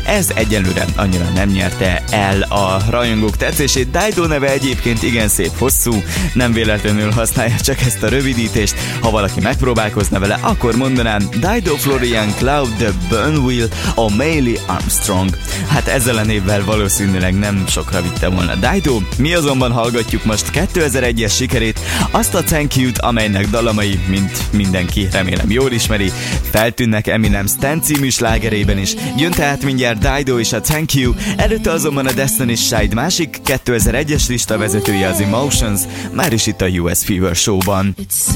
ez egyelőre annyira nem nyerte el a rajongók tetszését. Dido neve egyébként igen szép hosszú, nem véletlenül használja csak ezt a rövidítést. Ha valaki megpróbálkozna vele, akkor mondanám Dido Florian Cloud, The Burnwheel, a Maily Armstrong. Hát ezzel a névvel valószínűleg nem sokra vitte volna Dido. Mi azonban hallgatjuk most 2001-es sikerét, azt a Thank You-t, amelynek dalamai, mint mindenki remélem jól ismeri, feltűnnek Eminem Stan című slágerében is. Jön tehát mindjárt Dido és a Thank You, előtte azonban a Destiny's Child másik 2001-es listavezetője, az Emotions, már is itt a US Fever Show-ban.